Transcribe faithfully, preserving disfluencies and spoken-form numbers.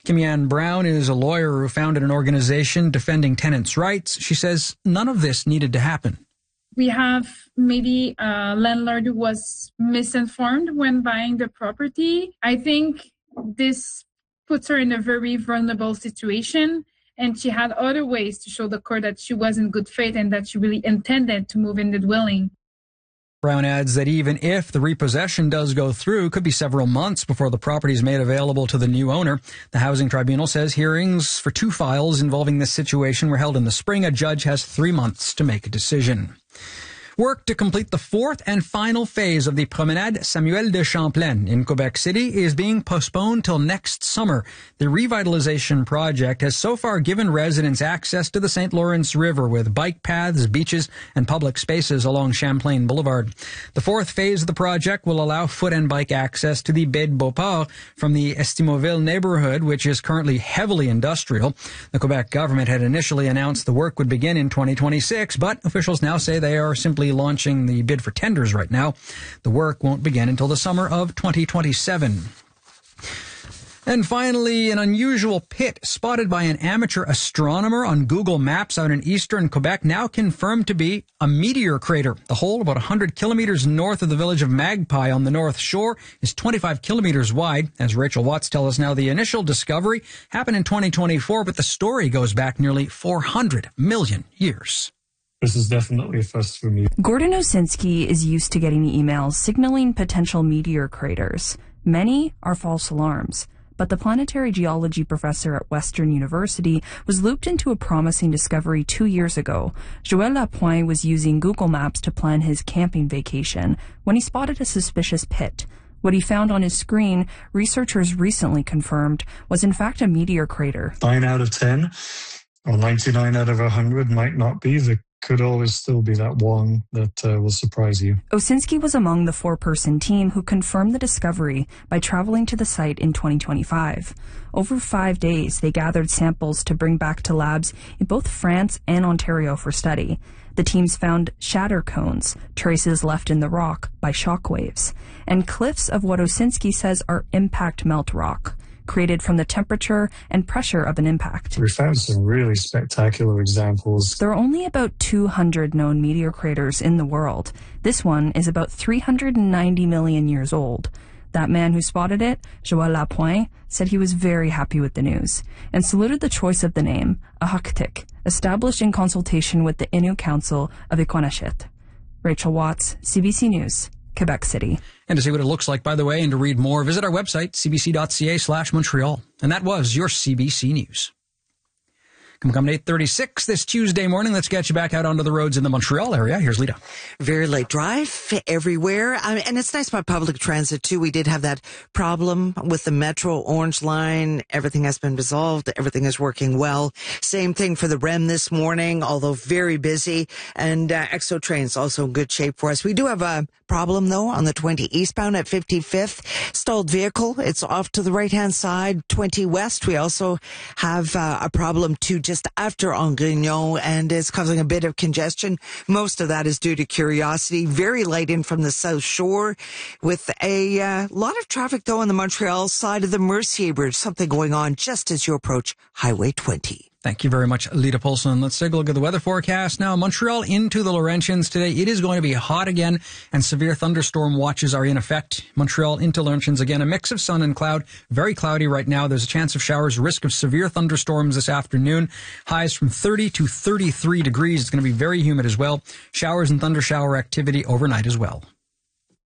Kim-Yann Brown is a lawyer who founded an organization defending tenants' rights. She says none of this needed to happen. We have maybe a landlord who was misinformed when buying the property. I think this puts her in a very vulnerable situation, and she had other ways to show the court that she was in good faith and that she really intended to move in the dwelling. Brown adds that even if the repossession does go through, it could be several months before the property is made available to the new owner. The Housing Tribunal says hearings for two files involving this situation were held in the spring. A judge has three months to make a decision. Work to complete the fourth and final phase of the Promenade Samuel de Champlain in Quebec City is being postponed till next summer. The revitalization project has so far given residents access to the Saint Lawrence River with bike paths, beaches, and public spaces along Champlain Boulevard. The fourth phase of the project will allow foot and bike access to the Baie de Beauport from the Estimoville neighborhood, which is currently heavily industrial. The Quebec government had initially announced the work would begin in twenty twenty-six, but officials now say they are simply launching the bid for tenders right now. The work won't begin until the summer of twenty twenty-seven. And finally, an unusual pit spotted by an amateur astronomer on Google Maps out in eastern Quebec, now confirmed to be a meteor crater. The hole, about one hundred kilometers north of the village of Magpie on the North Shore, is twenty-five kilometers wide. As Rachel Watts tells us now, the initial discovery happened in twenty twenty-four, but the story goes back nearly four hundred million years. This is definitely a first for me. Gordon Osinski is used to getting emails signaling potential meteor craters. Many are false alarms, but the planetary geology professor at Western University was looped into a promising discovery two years ago. Joël Lapointe was using Google Maps to plan his camping vacation when he spotted a suspicious pit. What he found on his screen, researchers recently confirmed, was in fact a meteor crater. Nine out of ten, or ninety-nine out of one hundred might not be. The could always still be that one that uh, will surprise you. Osinski was among the four-person team who confirmed the discovery by traveling to the site in twenty twenty-five. Over five days, they gathered samples to bring back to labs in both France and Ontario for study. The teams found shatter cones, traces left in the rock by shock waves, and cliffs of what Osinski says are impact melt rock, created from the temperature and pressure of an impact. We found some really spectacular examples. There are only about two hundred known meteor craters in the world. This one is about three hundred ninety million years old. That man who spotted it, Joël Lapointe, said he was very happy with the news and saluted the choice of the name, Ahaktik, established in consultation with the Innu Council of Iqaluit. Rachel Watts, C B C News, Quebec City. And to see what it looks like, by the way, and to read more, visit our website, cbc.ca slash Montreal. And that was your C B C News. Come at eight thirty-six this Tuesday morning. Let's get you back out onto the roads in the Montreal area. Here's Lita. Very late drive everywhere. I mean, and it's nice about public transit, too. We did have that problem with the Metro Orange Line. Everything has been resolved. Everything is working well. Same thing for the R E M this morning, although very busy. And uh, X O Train's also in good shape for us. We do have a problem, though, on the twenty eastbound at fifty-fifth. Stalled vehicle. It's off to the right-hand side, twenty west. We also have uh, a problem, too, just just after Angrignon, and it's causing a bit of congestion. Most of that is due to Curiosity. Very light in from the South Shore with a uh, lot of traffic, though, on the Montreal side of the Mercier Bridge. Something going on just as you approach Highway twenty. Thank you very much, Lita Polson. Let's take a look at the weather forecast now. Montreal into the Laurentians today. It is going to be hot again, and severe thunderstorm watches are in effect. Montreal into Laurentians again. A mix of sun and cloud. Very cloudy right now. There's a chance of showers. Risk of severe thunderstorms this afternoon. Highs from thirty to thirty-three degrees. It's going to be very humid as well. Showers and thunder shower activity overnight as well.